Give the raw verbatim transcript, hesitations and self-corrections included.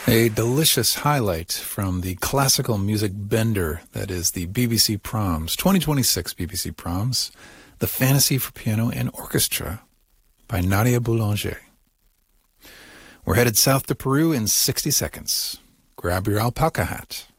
A delicious highlight from the classical music bender that is the B B C Proms, twenty twenty-six B B C Proms, The Fantasy for Piano and Orchestra by Nadia Boulanger. We're headed south to Peru in sixty seconds. Grab your alpaca hat.